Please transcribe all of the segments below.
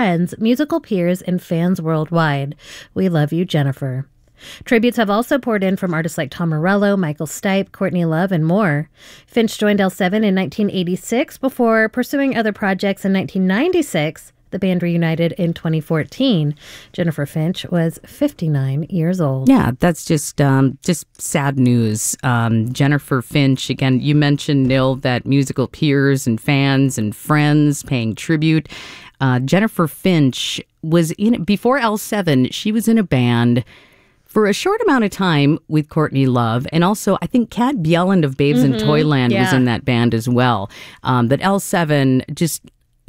friends, musical peers, and fans worldwide. We love you, Jennifer. Tributes have also poured in from artists like Tom Morello, Michael Stipe, Courtney Love, and more. Finch joined L7 in 1986 before pursuing other projects in 1996. The band reunited in 2014. Jennifer Finch was 59 years old. Yeah, that's just sad news. Jennifer Finch, again, you mentioned, Nil, that musical peers and fans and friends paying tribute. Jennifer Finch was before L7, she was in a band for a short amount of time with Courtney Love. And also, I think Kat Bjelland of Babes in Toyland was in that band as well. But L7 just,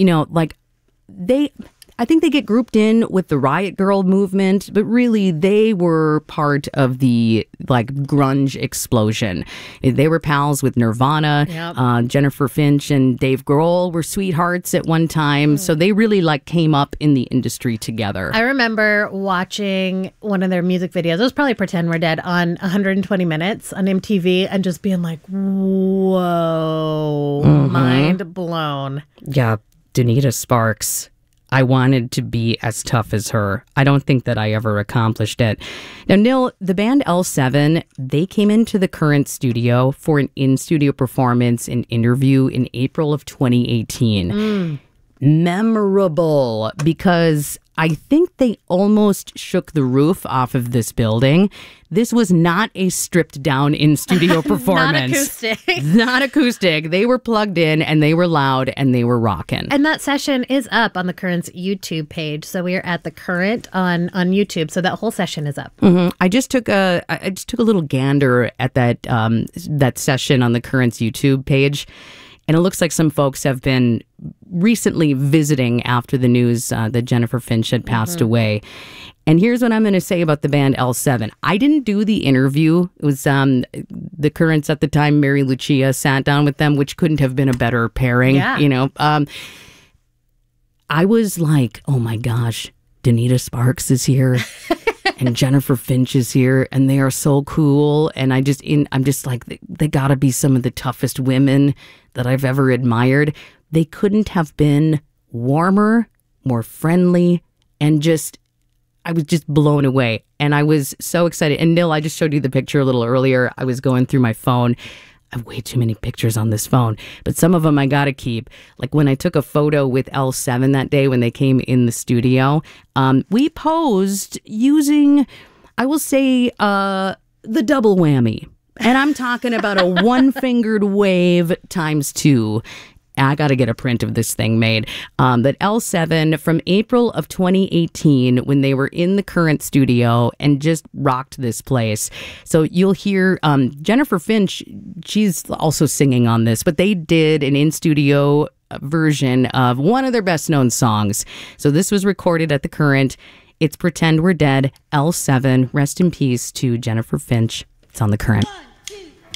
I think they get grouped in with the Riot Grrrl movement, but really they were part of the grunge explosion. They were pals with Nirvana. Yep. Jennifer Finch and Dave Grohl were sweethearts at one time. So they really came up in the industry together. I remember watching one of their music videos. It was probably Pretend We're Dead on 120 Minutes on MTV and just being like, whoa, mind blown. Yeah, Donita Sparks. I wanted to be as tough as her. I don't think that I ever accomplished it. Now, Nil, the band L7, they came into the Current studio for an in-studio performance and interview in April of 2018. Memorable because I think they almost shook the roof off of this building. This was not a stripped down in-studio performance. Not acoustic. Not acoustic. They were plugged in and they were loud and they were rocking. And that session is up on the Current's YouTube page. So we are at the Current on YouTube. So that whole session is up. I just took a little gander at that session on the Current's YouTube page. And it looks like some folks have been recently visiting after the news that Jennifer Finch had passed away. And here's what I'm going to say about the band L7. I didn't do the interview. It was the Currents at the time, Mary Lucia sat down with them, which couldn't have been a better pairing. Yeah. I was like, oh my gosh, Donita Sparks is here. And Jennifer Finch is here, and they are so cool. And I'm just like, they gotta be some of the toughest women that I've ever admired. They couldn't have been warmer, more friendly, and I was just blown away. And I was so excited. And Nil, I just showed you the picture a little earlier. I was going through my phone. I have way too many pictures on this phone, but some of them I got to keep. Like when I took a photo with L7 that day when they came in the studio, we posed using, I will say, the double whammy. And I'm talking about a one-fingered wave times 2. I got to get a print of this thing made. But L7 from April of 2018 when they were in the Current studio and just rocked this place. So you'll hear Jennifer Finch, she's also singing on this, but they did an in-studio version of one of their best-known songs. So this was recorded at the Current. It's Pretend We're Dead, L7. Rest in peace to Jennifer Finch. It's on the Current.